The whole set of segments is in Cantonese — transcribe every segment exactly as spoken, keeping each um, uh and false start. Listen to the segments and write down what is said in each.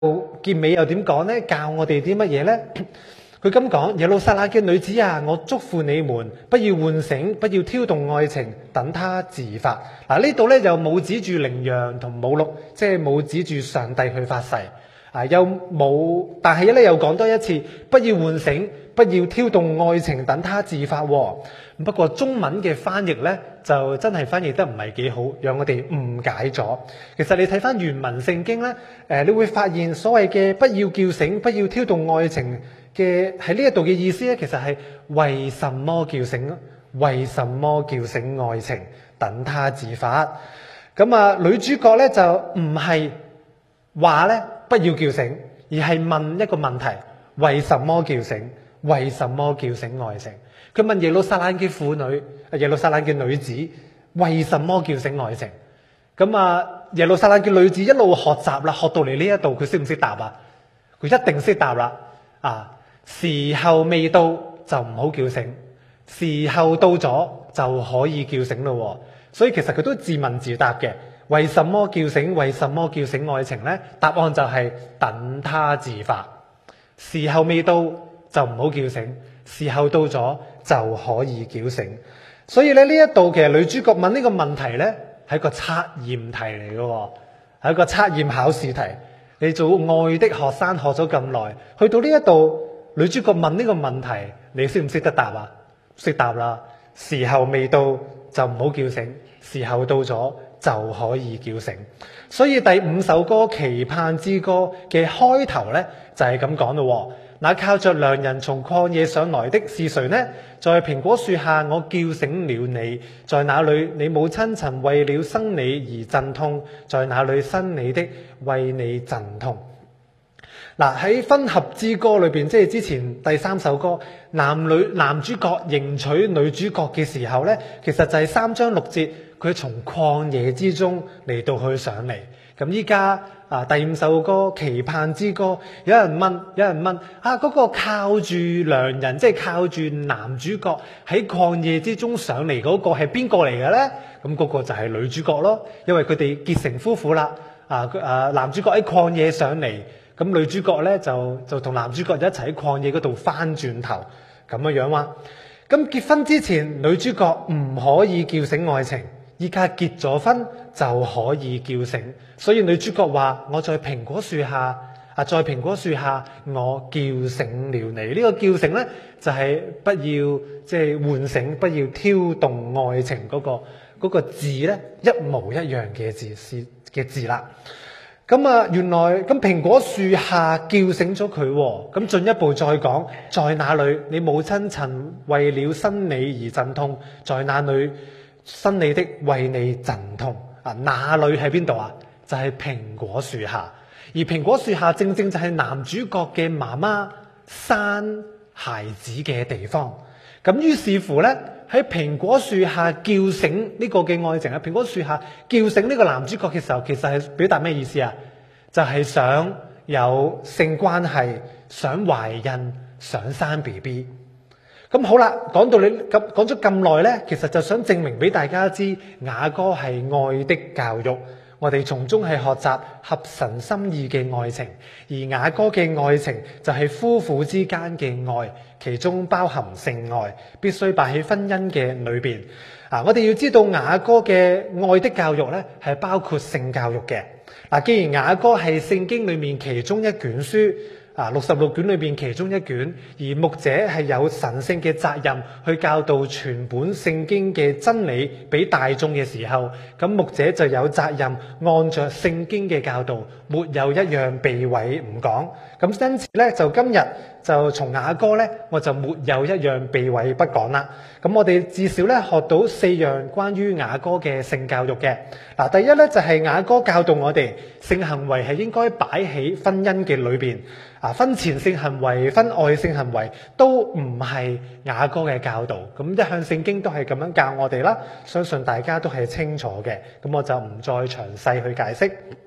結尾又點講呢？教我哋啲乜嘢呢？佢咁講：耶路撒冷嘅女子啊，我囑咐你們，不要喚醒，不要挑動愛情，等他自發。嗱，呢度咧又冇指住羚羊同母鹿，即係冇指住上帝去發誓啊，又冇，但係咧又講多一次，不要喚醒，不要挑動愛情，等他自發。不過中文嘅翻譯咧就真係翻譯得唔係幾好，讓我哋誤解咗。其實你睇翻原文聖經咧，誒，你會發現所謂嘅不要叫醒，不要挑動愛情嘅喺呢一度嘅意思咧，其實係為什麼叫醒？為什麼叫醒愛情？等他自發。咁啊，女主角咧就唔係話咧不要叫醒，而係問一個問題：為什麼叫醒？為什麼叫醒愛情？佢問耶路撒冷嘅婦女，耶路撒冷嘅女子，為什麼叫醒愛情？咁啊，耶路撒冷嘅女子一路學習啦，學到嚟呢一度，佢識唔識答啊？佢一定識答啦。啊，時候未到就唔好叫醒，時候到咗就可以叫醒咯。所以其實佢都自問自答嘅。為什麼叫醒？為什麼叫醒愛情呢？答案就係等他自發。時候未到就唔好叫醒，時候到咗就可以叫醒。所以咧呢一度其實女主角問呢個問題呢，係一個測驗題嚟嘅，係一個測驗考試題。你做愛的學生學咗咁耐，去到呢一度，女主角問呢個問題，你識唔識得答啊？識答啦。時候未到就唔好叫醒，時候到咗就可以叫醒。所以第五首歌《期盼之歌》嘅開頭呢，就係咁講咯。那靠着良人從曠野上來的是誰呢？在蘋果樹下我叫醒了你，在那裏你母親曾為了生你而陣痛，在那裏生你的為你陣痛。嗱，喺分合之歌裏邊，即係之前第三首歌，男女男主角迎娶女主角嘅時候呢，其實就係三章六節，佢從曠野之中嚟到去上嚟。咁依家啊，第五首歌《期盼之歌》，有人問，有人問啊，嗰個靠住良人，即係靠住男主角喺曠野之中上嚟嗰個係邊個嚟嘅呢？咁嗰個就係女主角咯，因為佢哋結成夫婦啦。啊，啊，男主角喺曠野上嚟，咁女主角咧就就同男主角一齊喺曠野嗰度翻轉頭咁樣樣話。咁結婚之前，女主角唔可以叫醒愛情。依家結咗婚就可以叫醒，所以女主角話：我在蘋果樹下啊，在蘋果樹下我叫醒了你。呢個叫醒呢，就係不要即係喚醒，不要挑動愛情嗰個嗰個字呢，一模一樣嘅字是嘅字啦。咁啊，原來咁蘋果樹下叫醒咗佢，咁進一步再講，在那裏你母親曾為了生你而陣痛，在那裏生你的為你陣痛啊！哪裏喺邊度啊？就係、是、蘋果樹下，而蘋果樹下正正就係男主角嘅媽媽生孩子嘅地方。咁於是乎呢，喺蘋果樹下叫醒呢個嘅愛情啊！蘋果樹下叫醒呢個男主角嘅時候，其實係表達咩意思啊？就係、是、想有性關係，想懷孕，想生 B B。咁好啦，講到你咁講咗咁耐呢，其實就想證明俾大家知，雅歌係愛的教育，我哋從中係學習合神心意嘅愛情，而雅歌嘅愛情就係夫婦之間嘅愛，其中包含性愛，必須擺喺婚姻嘅裏邊。啊，我哋要知道雅歌嘅愛的教育呢，係包括性教育嘅。嗱，既然雅歌係聖經裏面其中一卷書。啊，六十六卷裏邊其中一卷，而牧者係有神聖嘅責任去教導全本聖經嘅真理俾大眾嘅時候，咁牧者就有責任按着聖經嘅教導，沒有一樣避諱唔講。咁因此咧，就今日就從雅歌咧，我就沒有一樣避諱不講啦。咁我哋至少咧學到四樣關於雅歌嘅性教育嘅。嗱，第一咧就係雅歌教導我哋性行為係應該擺喺婚姻嘅裏邊。啊，婚前性行為、婚外性行為都唔係雅歌嘅教導，咁一向聖經都係咁樣教我哋啦，相信大家都係清楚嘅，咁我就唔再詳細去解釋。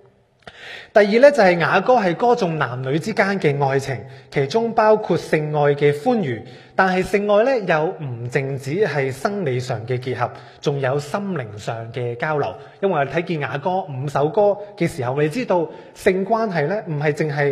第二咧就係雅歌係歌頌男女之間嘅愛情，其中包括性愛嘅歡愉，但係性愛咧又唔淨止係生理上嘅結合，仲有心靈上嘅交流。因為我哋睇見雅歌五首歌嘅時候，我哋知道性關係咧唔係淨係